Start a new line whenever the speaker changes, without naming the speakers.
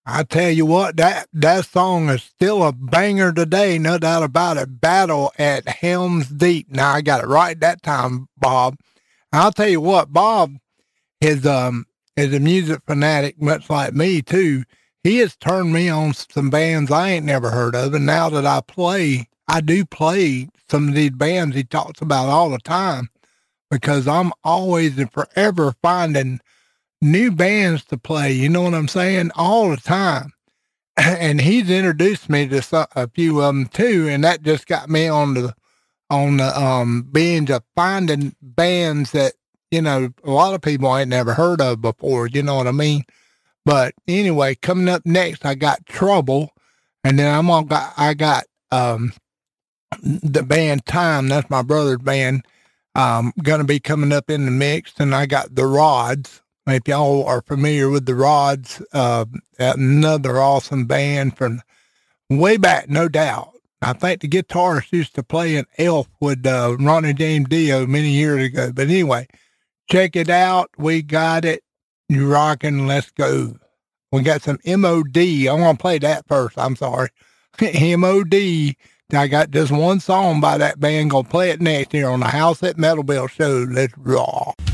I tell you what, that song is still a banger today, no doubt about it. Battle at Helm's Deep. Now I got it right that time, Bob. I'll tell you what, Bob is a music fanatic, much like me too. He has turned me on some bands I ain't never heard of, and now that I do play some of these bands he talks about all the time because I'm always and forever finding new bands to play. You know what I'm saying? All the time. And he's introduced me to a few of them too, and that just got me on the binge of finding bands that a lot of people ain't never heard of before. You know what I mean? But anyway, coming up next, I got Trouble, and then I got the band Time. That's my brother's band. Gonna be coming up in the mix, and I got the Rods. If y'all are familiar with the Rods, another awesome band from way back, no doubt. I think the guitarist used to play in Elf with Ronnie James Dio many years ago. But anyway, check it out. We got it. You rocking. Let's go. We got some M.O.D. I'm going to play that first. I'm sorry. M.O.D. I got just one song by that band. Going to play it next here on the House at Metal Bell show. Let's rock.